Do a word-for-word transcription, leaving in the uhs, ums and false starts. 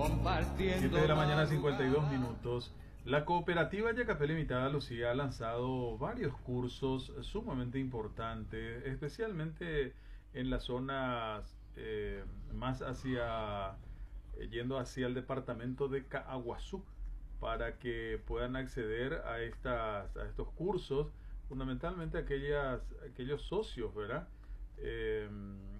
compartiendo. siete de la mañana, cincuenta y dos minutos. La cooperativa Yacapé Limitada Lucía ha lanzado varios cursos sumamente importantes, especialmente en las zonas eh, más hacia, eh, yendo hacia el departamento de Caaguazú, para que puedan acceder a, estas, a estos cursos, fundamentalmente aquellas, aquellos socios, ¿verdad? Eh,